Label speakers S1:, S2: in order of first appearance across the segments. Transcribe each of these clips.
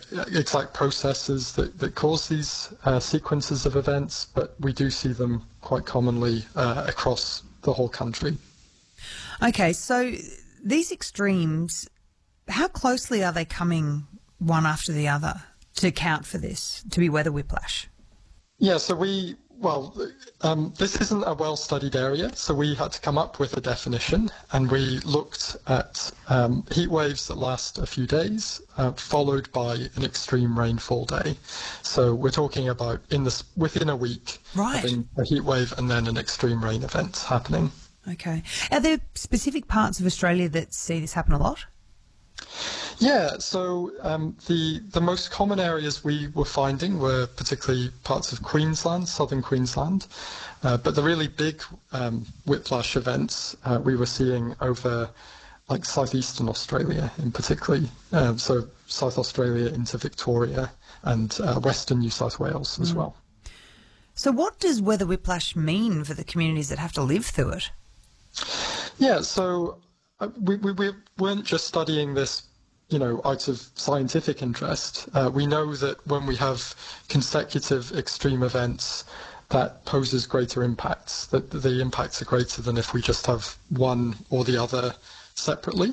S1: exact processes that cause these sequences of events, but we do see them quite commonly across the whole country.
S2: Okay, so these extremes, how closely are they coming one after the other to account for this, to be weather whiplash?
S1: Yeah, so this isn't a well-studied area, so we had to come up with a definition, and we looked at heat waves that last a few days, followed by an extreme rainfall day. So we're talking about within a week, having a heat wave and then an extreme rain event happening.
S2: Okay. Are there specific parts of Australia that see this happen a lot?
S1: Yeah, so the most common areas we were finding were particularly parts of Queensland, southern Queensland, but the really big whiplash events we were seeing over like southeastern Australia in particular, so South Australia into Victoria and western New South Wales as well.
S2: So what does weather whiplash mean for the communities that have to live through it?
S1: Yeah, so we weren't just studying this, out of scientific interest. We know that when we have consecutive extreme events, that poses greater impacts, that the impacts are greater than if we just have one or the other separately.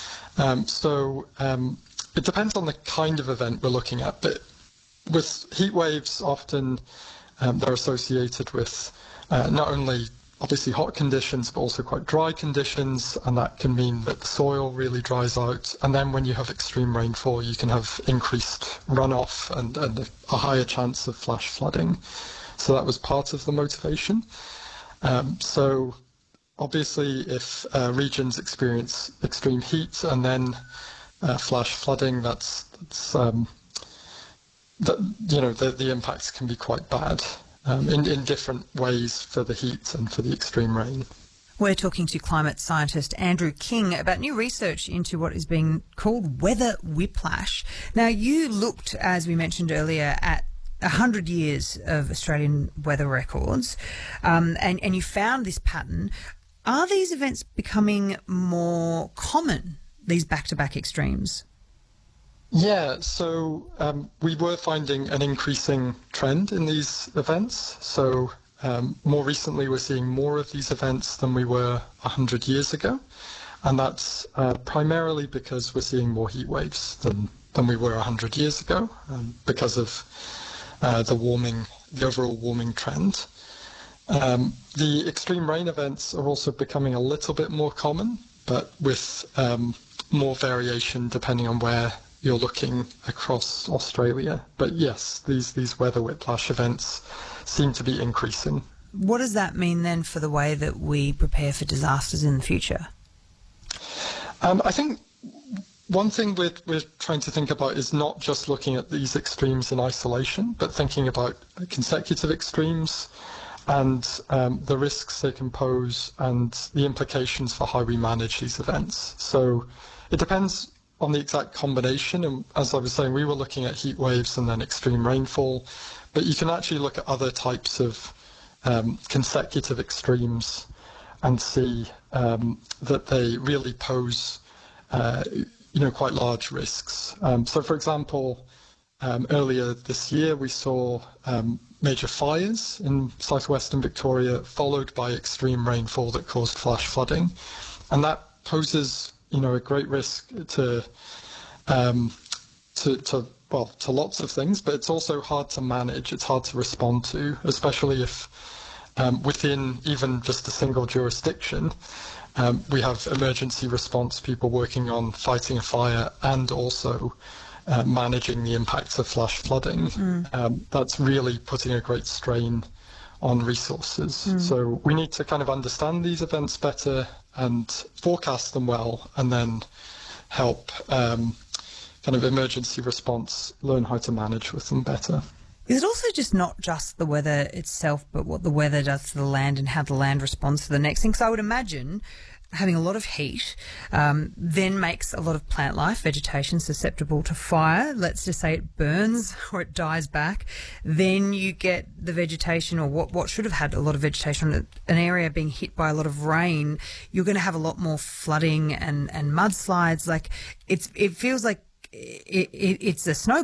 S1: It depends on the kind of event we're looking at, but with heat waves, often they're associated with not only obviously hot conditions, but also quite dry conditions, and that can mean that the soil really dries out. And then when you have extreme rainfall, you can have increased runoff and a higher chance of flash flooding. So that was part of the motivation. So obviously, if regions experience extreme heat and then flash flooding, the impacts can be quite bad. In different ways for the heat and for the extreme rain.
S2: We're talking to climate scientist Andrew King about new research into what is being called weather whiplash. Now, you looked, as we mentioned earlier, at 100 years of Australian weather records, and you found this pattern. Are these events becoming more common, these back-to-back extremes?
S1: Yeah, so we were finding an increasing trend in these events. So more recently, we're seeing more of these events than we were 100 years ago. And that's primarily because we're seeing more heat waves than we were 100 years ago because of the overall warming trend. The extreme rain events are also becoming a little bit more common, but with more variation depending on where you're looking across Australia. But yes, these weather whiplash events seem to be increasing.
S2: What does that mean then for the way that we prepare for disasters in the future?
S1: I think one thing we're trying to think about is not just looking at these extremes in isolation, but thinking about consecutive extremes and the risks they can pose and the implications for how we manage these events. So it depends on the exact combination, and as I was saying, we were looking at heat waves and then extreme rainfall, but you can actually look at other types of consecutive extremes and see that they really pose quite large risks. So for example, earlier this year we saw major fires in southwestern Victoria followed by extreme rainfall that caused flash flooding, and that poses a great risk to lots of things, but it's also hard to manage. It's hard to respond to, especially if within even just a single jurisdiction, we have emergency response people working on fighting a fire and also managing the impacts of flash flooding. That's really putting a great strain on resources. So we need to kind of understand these events better and forecast them well, and then help kind of emergency response learn how to manage with them better.
S2: Is it also just not just the weather itself, but what the weather does to the land and how the land responds to the next thing? Because I would imagine having a lot of heat then makes a lot of plant life, vegetation, susceptible to fire. Let's just say it burns or it dies back. Then you get the vegetation, or what should have had a lot of vegetation, an area being hit by a lot of rain. You're going to have a lot more flooding and mudslides. Like it feels like it's a snowball